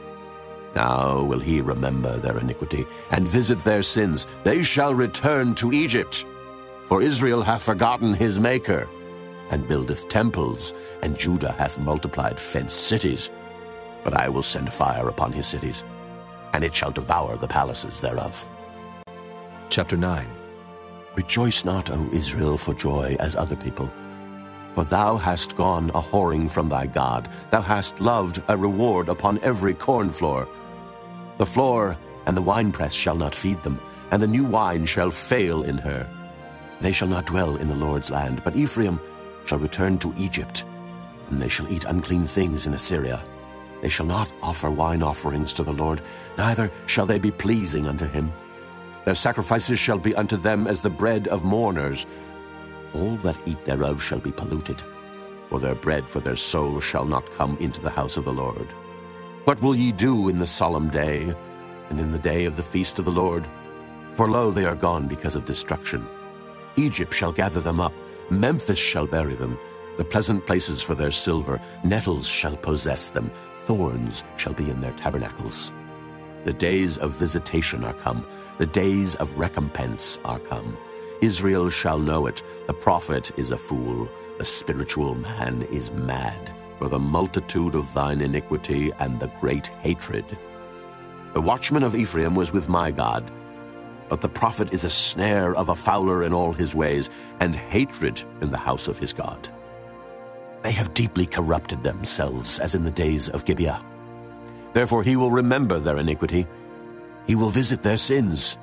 Now will he remember their iniquity, and visit their sins. They shall return to Egypt. For Israel hath forgotten his Maker, and buildeth temples, and Judah hath multiplied fenced cities. But I will send fire upon his cities, and it shall devour the palaces thereof. Chapter nine. Rejoice not, O Israel, for joy as other people. For thou hast gone a whoring from thy God. Thou hast loved a reward upon every corn floor. The floor and the winepress shall not feed them, and the new wine shall fail in her. They shall not dwell in the Lord's land, but Ephraim shall return to Egypt, and they shall eat unclean things in Assyria. They shall not offer wine offerings to the Lord, neither shall they be pleasing unto him. Their sacrifices shall be unto them as the bread of mourners. All that eat thereof shall be polluted, for their bread for their soul shall not come into the house of the Lord. What will ye do in the solemn day, and in the day of the feast of the Lord? For lo, they are gone because of destruction. Egypt shall gather them up, Memphis shall bury them, the pleasant places for their silver, nettles shall possess them, thorns shall be in their tabernacles. The days of visitation are come, the days of recompense are come. Israel shall know it, the prophet is a fool, the spiritual man is mad, for the multitude of thine iniquity and the great hatred. The watchman of Ephraim was with my God, but the prophet is a snare of a fowler in all his ways, and hatred in the house of his God. They have deeply corrupted themselves as in the days of Gibeah. Therefore he will remember their iniquity, he will visit their sins.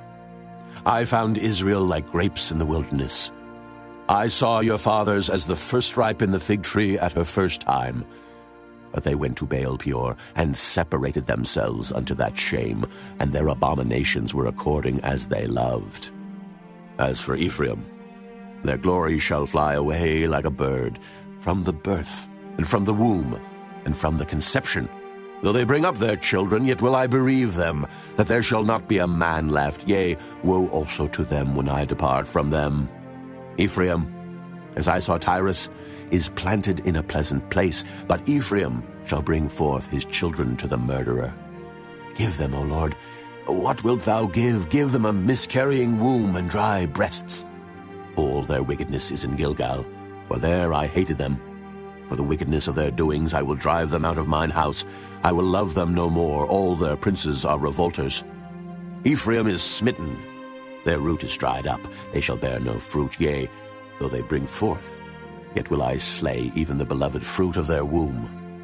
I found Israel like grapes in the wilderness. I saw your fathers as the first ripe in the fig tree at her first time. But they went to Baal Peor, and separated themselves unto that shame, and their abominations were according as they loved. As for Ephraim, their glory shall fly away like a bird, from the birth, and from the womb, and from the conception. Though they bring up their children, yet will I bereave them, that there shall not be a man left. Yea, woe also to them when I depart from them. Ephraim, as I saw Tyrus, is planted in a pleasant place, but Ephraim shall bring forth his children to the murderer. Give them, O Lord, what wilt thou give? Give them a miscarrying womb and dry breasts. All their wickedness is in Gilgal, for there I hated them. For the wickedness of their doings I will drive them out of mine house. I will love them no more. All their princes are revolters. Ephraim is smitten. Their root is dried up. They shall bear no fruit. Yea, though they bring forth, yet will I slay even the beloved fruit of their womb.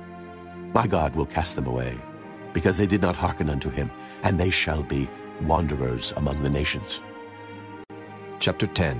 My God will cast them away, because they did not hearken unto him, and they shall be wanderers among the nations. Chapter ten.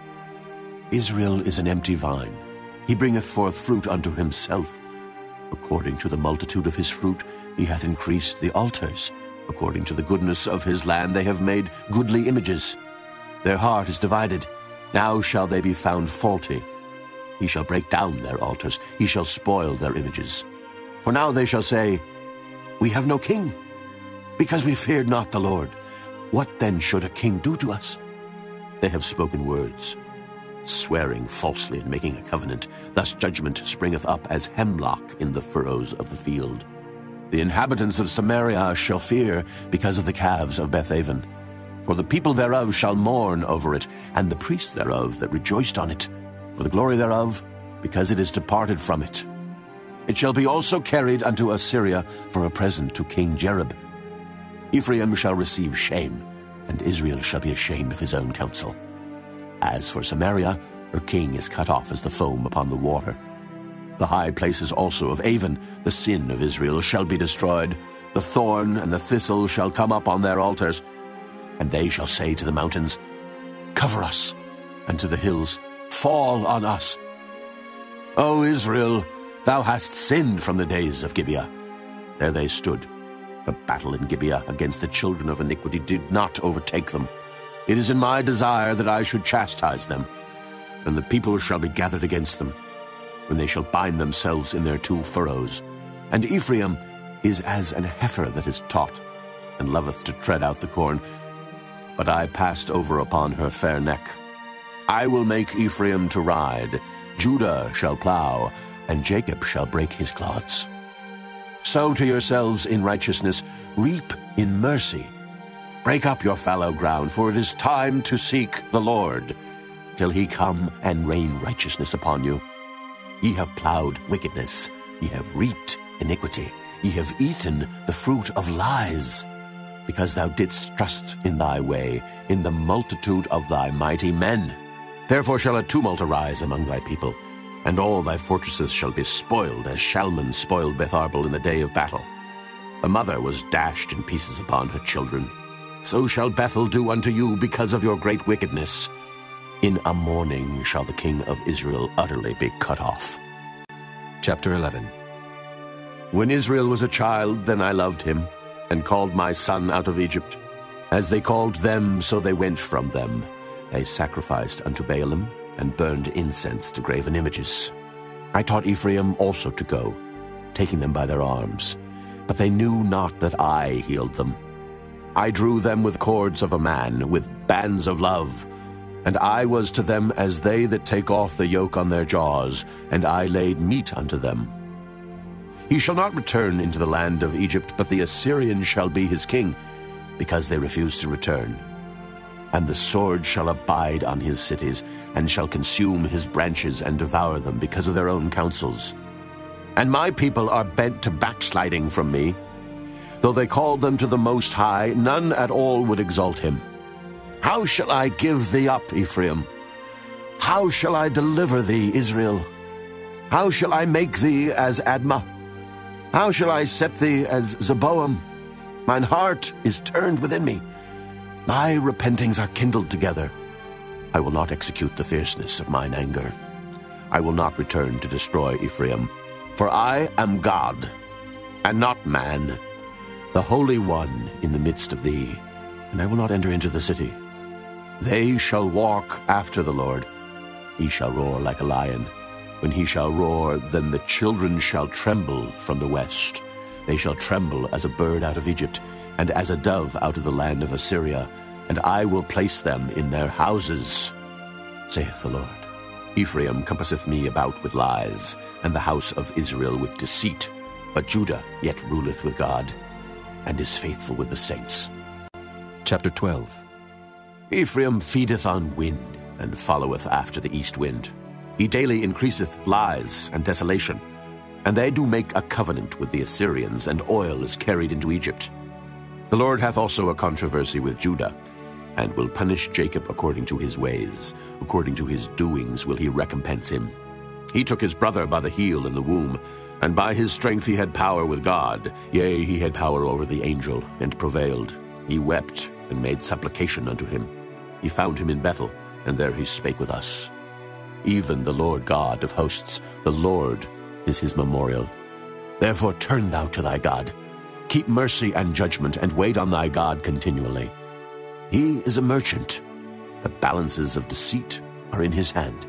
Israel is an empty vine. He bringeth forth fruit unto himself. According to the multitude of his fruit he hath increased the altars. According to the goodness of his land they have made goodly images. Their heart is divided. Now shall they be found faulty. He shall break down their altars. He shall spoil their images. For now they shall say, We have no king, because we feared not the Lord. What then should a king do to us? They have spoken words, swearing falsely and making a covenant. Thus judgment springeth up as hemlock in the furrows of the field. The inhabitants of Samaria shall fear because of the calves of Bethaven. For the people thereof shall mourn over it, and the priests thereof that rejoiced on it, for the glory thereof, because it is departed from it. It shall be also carried unto Assyria for a present to King Jerub. Ephraim shall receive shame, and Israel shall be ashamed of his own counsel. As for Samaria, her king is cut off as the foam upon the water. The high places also of Avon, the sin of Israel, shall be destroyed. The thorn and the thistle shall come up on their altars. And they shall say to the mountains, Cover us, and to the hills, Fall on us. O Israel, thou hast sinned from the days of Gibeah. There they stood. The battle in Gibeah against the children of iniquity did not overtake them. It is in my desire that I should chastise them, and the people shall be gathered against them, when they shall bind themselves in their two furrows. And Ephraim is as an heifer that is taught, and loveth to tread out the corn. But I passed over upon her fair neck. I will make Ephraim to ride, Judah shall plow, and Jacob shall break his clods. Sow to yourselves in righteousness, reap in mercy. Break up your fallow ground, for it is time to seek the Lord, till he come and rain righteousness upon you. Ye have plowed wickedness, ye have reaped iniquity, ye have eaten the fruit of lies, because thou didst trust in thy way, in the multitude of thy mighty men. Therefore shall a tumult arise among thy people, and all thy fortresses shall be spoiled, as Shalman spoiled Beth-arbel in the day of battle. The mother was dashed in pieces upon her children. So shall Bethel do unto you because of your great wickedness. In a morning shall the king of Israel utterly be cut off. Chapter eleven. When Israel was a child, then I loved him, and called my son out of Egypt. As they called them, so they went from them. They sacrificed unto Baalim, and burned incense to graven images. I taught Ephraim also to go, taking them by their arms. But they knew not that I healed them. I drew them with cords of a man, with bands of love. And I was to them as they that take off the yoke on their jaws, and I laid meat unto them. He shall not return into the land of Egypt, but the Assyrian shall be his king, because they refuse to return. And the sword shall abide on his cities, and shall consume his branches and devour them because of their own counsels. And my people are bent to backsliding from me. Though they called them to the Most High, none at all would exalt him. How shall I give thee up, Ephraim? How shall I deliver thee, Israel? How shall I make thee as Admah? How shall I set thee as Zeboam? Mine heart is turned within me. My repentings are kindled together. I will not execute the fierceness of mine anger. I will not return to destroy Ephraim, for I am God, and not man, the Holy One in the midst of thee, and I will not enter into the city. They shall walk after the Lord. He shall roar like a lion. When he shall roar, then the children shall tremble from the west. They shall tremble as a bird out of Egypt, and as a dove out of the land of Assyria, and I will place them in their houses, saith the Lord. Ephraim compasseth me about with lies, and the house of Israel with deceit, but Judah yet ruleth with God, and is faithful with the saints. Chapter twelve. Ephraim feedeth on wind, and followeth after the east wind. He daily increaseth lies and desolation, and they do make a covenant with the Assyrians, and oil is carried into Egypt. The Lord hath also a controversy with Judah, and will punish Jacob according to his ways. According to his doings will he recompense him. He took his brother by the heel in the womb, and by his strength he had power with God. Yea, he had power over the angel, and prevailed. He wept, and made supplication unto him. He found him in Bethel, and there he spake with us. Even the Lord God of hosts, the Lord is his memorial. Therefore turn thou to thy God. Keep mercy and judgment, and wait on thy God continually. He is a merchant. The balances of deceit are in his hand.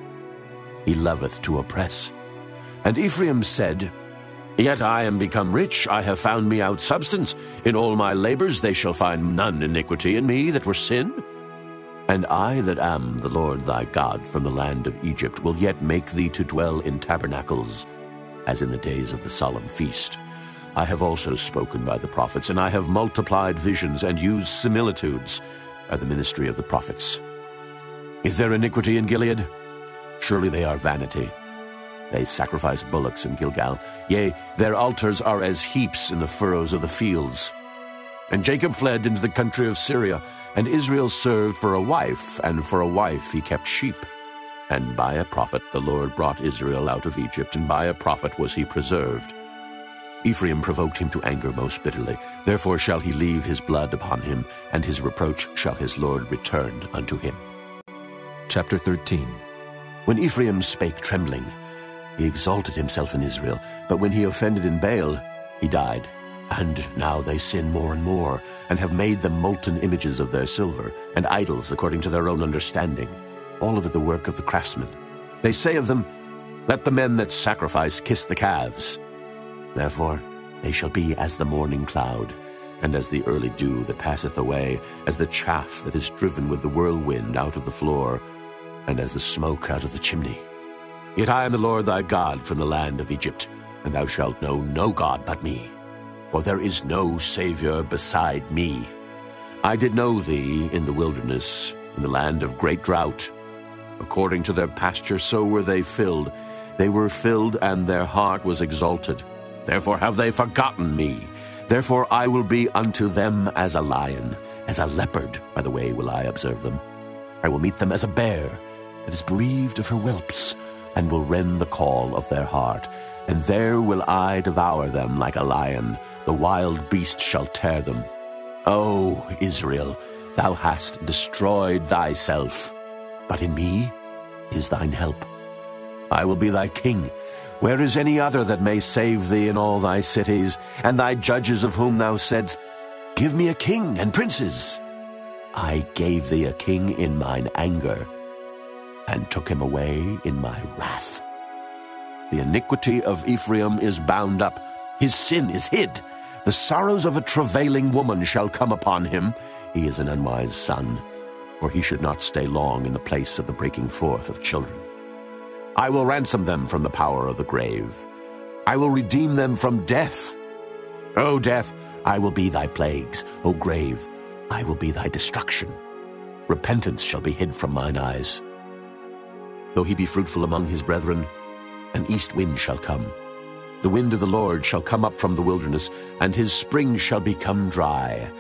He loveth to oppress. And Ephraim said, Yet I am become rich, I have found me out substance. In all my labors they shall find none iniquity in me that were sin. And I that am the Lord thy God from the land of Egypt will yet make thee to dwell in tabernacles, as in the days of the solemn feast. I have also spoken by the prophets, and I have multiplied visions and used similitudes by the ministry of the prophets. Is there iniquity in Gilead? Surely they are vanity. They sacrifice bullocks in Gilgal. Yea, their altars are as heaps in the furrows of the fields. And Jacob fled into the country of Syria, and Israel served for a wife, and for a wife he kept sheep. And by a prophet the Lord brought Israel out of Egypt, and by a prophet was he preserved. Ephraim provoked him to anger most bitterly. Therefore shall he leave his blood upon him, and his reproach shall his Lord return unto him. Chapter thirteen. When Ephraim spake trembling, he exalted himself in Israel. But when he offended in Baal, he died. And now they sin more and more, and have made them molten images of their silver, and idols according to their own understanding, all of it the work of the craftsmen. They say of them, Let the men that sacrifice kiss the calves. Therefore they shall be as the morning cloud, and as the early dew that passeth away, as the chaff that is driven with the whirlwind out of the floor, and as the smoke out of the chimney. Yet I am the Lord thy God from the land of Egypt, and thou shalt know no God but me, for there is no Savior beside me. I did know thee in the wilderness, in the land of great drought. According to their pasture so were they filled. They were filled, and their heart was exalted. Therefore have they forgotten me. Therefore I will be unto them as a lion, as a leopard, by the way will I observe them. I will meet them as a bear that is bereaved of her whelps, and will rend the call of their heart. And there will I devour them like a lion. The wild beast shall tear them. O Israel, thou hast destroyed thyself, but in me is thine help. I will be thy king. Where is any other that may save thee in all thy cities, and thy judges of whom thou saidst, Give me a king and princes? I gave thee a king in mine anger, and took him away in my wrath. The iniquity of Ephraim is bound up, his sin is hid. The sorrows of a travailing woman shall come upon him. He is an unwise son, for he should not stay long in the place of the breaking forth of children. I will ransom them from the power of the grave. I will redeem them from death. O death, I will be thy plagues. O grave, I will be thy destruction. Repentance shall be hid from mine eyes. Though he be fruitful among his brethren, an east wind shall come. The wind of the Lord shall come up from the wilderness, and his spring shall become dry.